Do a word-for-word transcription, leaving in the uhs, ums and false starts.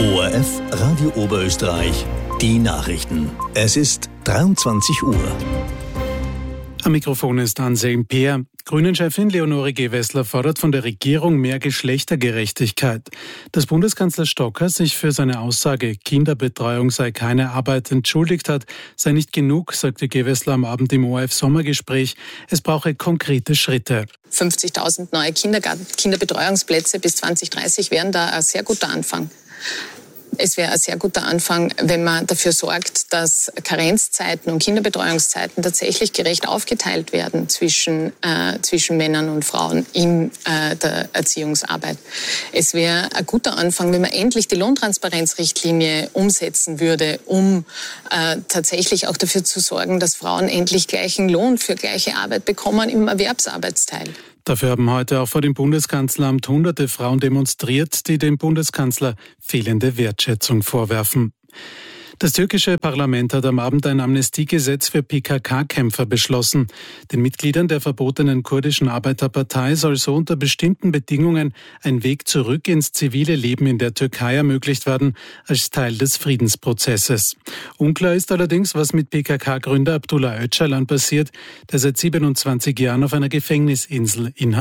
O R F Radio Oberösterreich, die Nachrichten. Es ist dreiundzwanzig Uhr. Am Mikrofon ist Anselm Peer. Grünen-Chefin Leonore Gewessler fordert von der Regierung mehr Geschlechtergerechtigkeit. Dass Bundeskanzler Stocker sich für seine Aussage, Kinderbetreuung sei keine Arbeit, entschuldigt hat, sei nicht genug, sagte Gewessler am Abend im O R F-Sommergespräch. Es brauche konkrete Schritte. fünfzigtausend neue Kindergarten, Kinderbetreuungsplätze bis zwanzig dreißig wären da ein sehr guter Anfang. Es wäre ein sehr guter Anfang, wenn man dafür sorgt, dass Karenzzeiten und Kinderbetreuungszeiten tatsächlich gerecht aufgeteilt werden zwischen, äh, zwischen Männern und Frauen in äh, der Erziehungsarbeit. Es wäre ein guter Anfang, wenn man endlich die Lohntransparenzrichtlinie umsetzen würde, um äh, tatsächlich auch dafür zu sorgen, dass Frauen endlich gleichen Lohn für gleiche Arbeit bekommen im Erwerbsarbeitsteil. Dafür haben heute auch vor dem Bundeskanzleramt hunderte Frauen demonstriert, die dem Bundeskanzler fehlende Wertschätzung vorwerfen. Das türkische Parlament hat am Abend ein Amnestiegesetz für P K K-Kämpfer beschlossen. Den Mitgliedern der verbotenen kurdischen Arbeiterpartei soll so unter bestimmten Bedingungen ein Weg zurück ins zivile Leben in der Türkei ermöglicht werden, als Teil des Friedensprozesses. Unklar ist allerdings, was mit P K K-Gründer Abdullah Öcalan passiert, der seit siebenundzwanzig Jahren auf einer Gefängnisinsel inhaftiert